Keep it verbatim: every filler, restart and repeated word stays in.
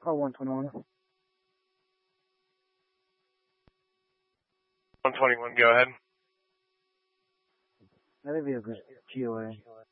Oh, one twenty-one. one twenty-one, go ahead. That vehicle is G O A.